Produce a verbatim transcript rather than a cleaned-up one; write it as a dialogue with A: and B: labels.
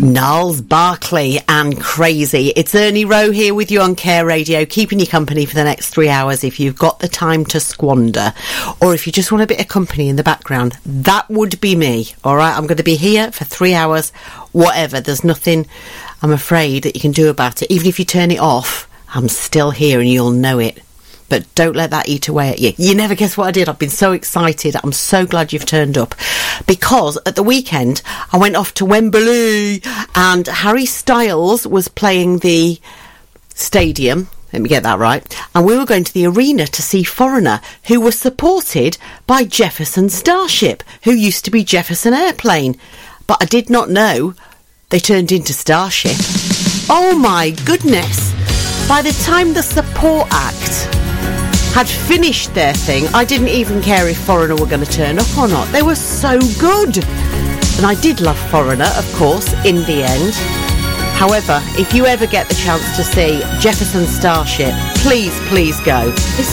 A: Gnarls Barkley and Crazy. It's Ernie Rowe here with you on Care Radio, keeping you company for the next three hours if you've got the time to squander. Or if you just want a bit of company in the background, that would be me. All right, I'm going to be here for three hours, whatever. There's nothing, I'm afraid, that you can do about it. Even if you turn it off, I'm still here and you'll know it. But don't let that eat away at you. You never guess what I did. I've been so excited. I'm so glad you've turned up. Because at the weekend, I went off to Wembley and Harry Styles was playing the stadium. Let me get that right. And we were going to the arena to see Foreigner, who was supported by Jefferson Starship, who used to be Jefferson Airplane. But I did not know they turned into Starship. Oh my goodness. By the time the support act had finished their thing, I didn't even care if Foreigner were going to turn up or not. They were so good. And I did love Foreigner, of course, in the end. However, if you ever get the chance to see Jefferson Starship, please, please go. It's